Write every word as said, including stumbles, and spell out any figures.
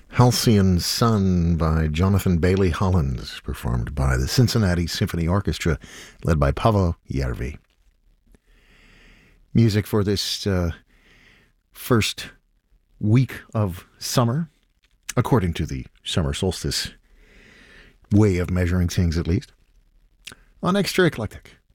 Halcyon Sun by Jonathan Bailey Hollands, performed by the Cincinnati Symphony Orchestra, led by Paavo Järvi. Music for this uh, first week of summer, according to the summer solstice way of measuring things at least, on Extra Eclectic.